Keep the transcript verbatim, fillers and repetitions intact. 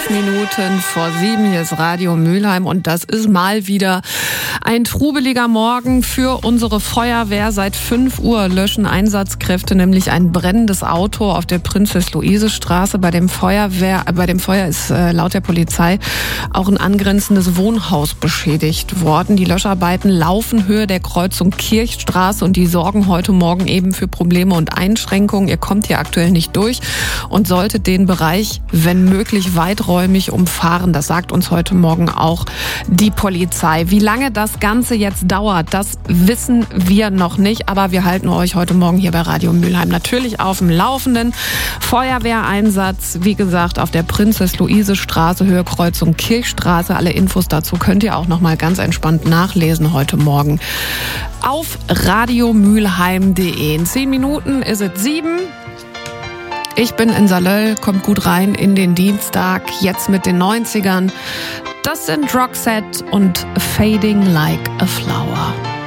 Fünf Minuten vor sieben, hier ist Radio Mülheim und das ist mal wieder ein trubeliger Morgen für unsere Feuerwehr. Seit fünf Uhr löschen Einsatzkräfte nämlich ein brennendes Auto auf der Prinzess-Luise-Straße. Bei dem Feuerwehr, bei dem Feuer ist äh, laut der Polizei auch ein angrenzendes Wohnhaus beschädigt worden. Die Löscharbeiten laufen Höhe der Kreuzung Kirchstraße und die sorgen heute Morgen eben für Probleme und Einschränkungen. Ihr kommt hier aktuell nicht durch und solltet den Bereich, wenn möglich, weiträumig umfahren. Das sagt uns heute Morgen auch die Polizei. Wie lange das Ganze jetzt dauert, das wissen wir noch nicht, aber wir halten euch heute Morgen hier bei Radio Mülheim natürlich auf dem Laufenden. Feuerwehreinsatz, wie gesagt, auf der Prinzess-Luise-Straße, Höhe Kreuzung Kirchstraße. Alle Infos dazu könnt ihr auch noch mal ganz entspannt nachlesen heute Morgen auf radiomülheim punkt de. In zehn Minuten ist es sieben. Ich bin in Salöll, kommt gut rein in den Dienstag, jetzt mit den neunzigern. Das sind Roxette und Fading Like a Flower.